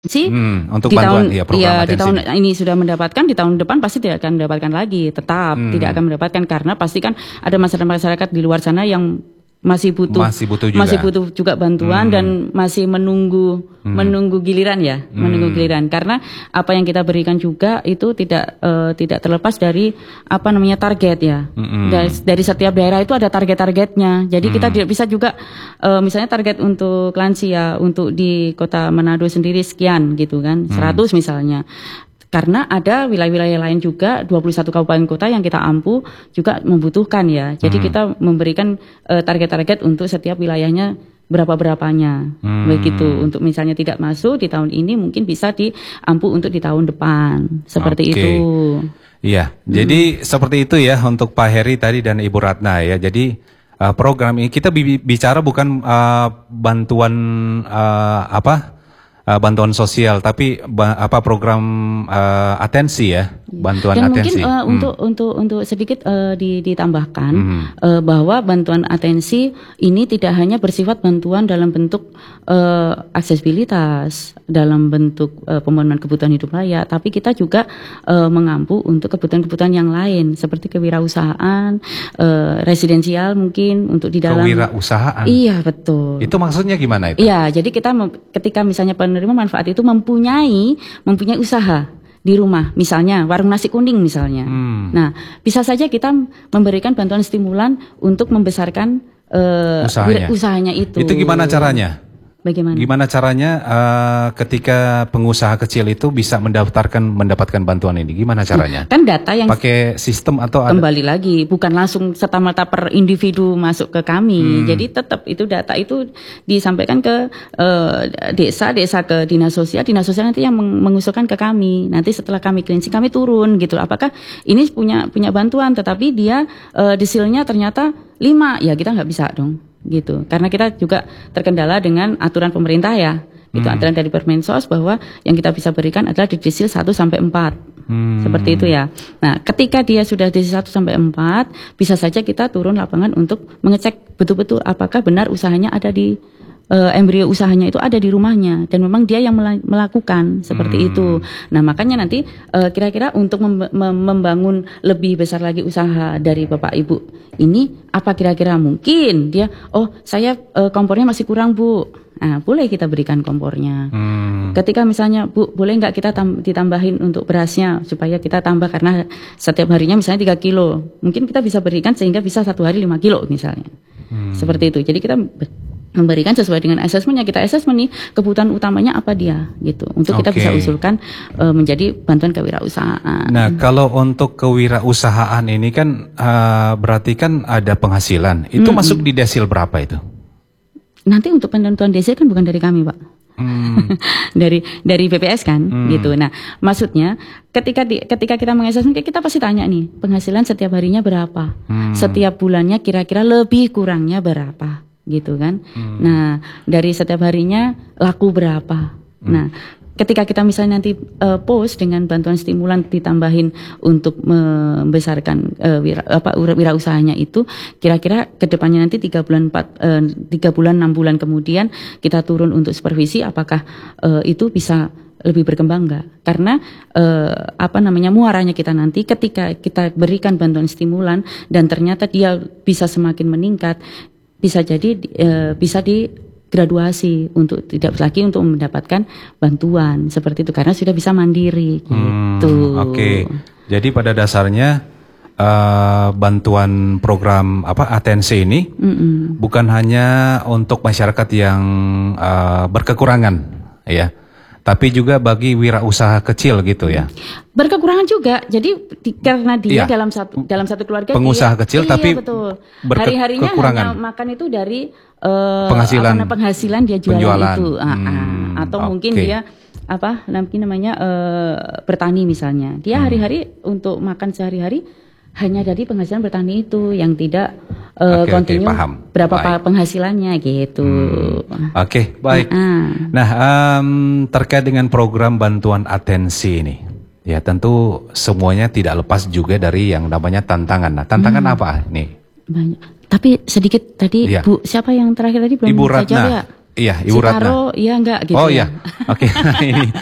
Untuk di bantuan, tahun program di atensi. tahun ini sudah mendapatkan, di tahun depan pasti tidak akan mendapatkan lagi, tetap tidak akan mendapatkan, karena pasti kan ada masyarakat di luar sana yang masih butuh juga bantuan dan masih menunggu giliran ya, menunggu giliran, karena apa yang kita berikan juga itu tidak terlepas dari target ya. Dari setiap daerah itu ada target-targetnya. Jadi kita tidak bisa juga misalnya target untuk lansia untuk di Kota Manado sendiri sekian gitu kan, 100 misalnya. Karena ada wilayah-wilayah lain juga 21 kabupaten kota yang kita ampu juga membutuhkan ya. Jadi kita memberikan target-target untuk setiap wilayahnya berapa-berapanya. Begitu. Untuk misalnya tidak masuk di tahun ini mungkin bisa diampu untuk di tahun depan. Seperti itu. Iya. Jadi seperti itu ya untuk Pak Heri tadi dan Ibu Ratna ya. Jadi program ini kita bicara bukan bantuan bantuan sosial, tapi program atensi ya, bantuan dan atensi. Mungkin untuk sedikit ditambahkan bahwa bantuan atensi ini tidak hanya bersifat bantuan dalam bentuk aksesibilitas, dalam bentuk pemenuhan kebutuhan hidup layak, tapi kita juga mengampu untuk kebutuhan-kebutuhan yang lain seperti kewirausahaan, residensial mungkin untuk di dalam kewirausahaan. Iya, betul. Itu maksudnya gimana itu? Iya, jadi kita ketika misalnya penerima manfaat itu mempunyai usaha di rumah, misalnya warung nasi kuning misalnya. Nah, bisa saja kita memberikan bantuan stimulan untuk membesarkan usahanya itu. Itu gimana caranya? Bagaimana? Gimana caranya ketika pengusaha kecil itu bisa mendapatkan bantuan ini? Gimana caranya? Kan data yang pakai sistem atau kembali lagi bukan langsung serta-merta per individu masuk ke kami. Jadi tetap itu data itu disampaikan ke desa ke dinas sosial nanti yang mengusulkan ke kami. Nanti setelah kami cleansing kami turun gitu. Apakah ini punya bantuan tetapi dia desilnya ternyata 5, ya kita nggak bisa dong. Gitu, karena kita juga terkendala dengan aturan pemerintah ya, itu aturan dari Permensos bahwa yang kita bisa berikan adalah di desil 1 sampai 4, seperti itu ya. Nah, ketika dia sudah desil 1 sampai 4, bisa saja kita turun lapangan untuk mengecek betul-betul apakah benar usahanya ada di embrio usahanya itu ada di rumahnya dan memang dia yang melakukan seperti itu. Nah, makanya nanti kira-kira untuk membangun lebih besar lagi usaha dari Bapak Ibu ini, apa kira-kira mungkin dia, saya kompornya masih kurang Bu. Nah, boleh kita berikan kompornya. Ketika misalnya Bu, boleh nggak kita ditambahin untuk berasnya supaya kita tambah, karena setiap harinya misalnya 3 kilo. Mungkin kita bisa berikan sehingga bisa 1 hari 5 kilo misalnya. Seperti itu. Jadi kita memberikan sesuai dengan asesmennya, kita asesmen nih kebutuhan utamanya apa dia gitu, untuk kita bisa usulkan menjadi bantuan kewirausahaan. Nah, kalau untuk kewirausahaan ini kan berarti kan ada penghasilan, itu masuk di desil berapa itu? Nanti untuk penentuan desil kan bukan dari kami Pak, dari BPS kan gitu. Nah, maksudnya ketika kita mengasesmen, kita pasti tanya nih penghasilan setiap harinya berapa, setiap bulannya kira-kira lebih kurangnya berapa gitu kan. Nah, dari setiap harinya laku berapa. Nah, ketika kita misalnya nanti post dengan bantuan stimulan ditambahin untuk membesarkan wirausahanya itu, kira-kira ke depannya nanti 3 bulan 6 bulan kemudian kita turun untuk supervisi apakah itu bisa lebih berkembang enggak. Karena muaranya kita nanti ketika kita berikan bantuan stimulan dan ternyata dia bisa semakin meningkat, bisa jadi bisa digraduasi untuk tidak lagi untuk mendapatkan bantuan seperti itu, karena sudah bisa mandiri gitu. Oke. Jadi pada dasarnya bantuan program atensi ini bukan hanya untuk masyarakat yang berkekurangan ya, tapi juga bagi wirausaha kecil gitu ya. Berkekurangan juga. Jadi karena dia dalam satu keluarga pengusaha dia, kecil tapi betul. Hari-harinya hanya makan itu dari penghasilan dia jualan itu. Atau mungkin dia bertani misalnya. Dia hari-hari untuk makan sehari-hari hanya dari penghasilan bertani itu yang tidak kontinu berapa penghasilannya gitu. Oke, baik. Nah, terkait dengan program bantuan atensi ini, ya tentu semuanya tidak lepas juga dari yang namanya tantangan. Nah, tantangan apa nih? Banyak. Tapi sedikit tadi Bu, siapa yang terakhir tadi belum Ibu Ratna. ya? Iya, Ibu Ratna. Iya enggak gitu. Oh iya, oke. Ini